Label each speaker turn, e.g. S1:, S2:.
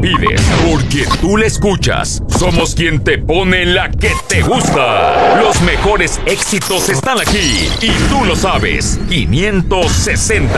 S1: pides, porque tú la escuchas. Somos quien te pone la que te gusta. Los mejores éxitos están aquí y tú lo sabes. 560.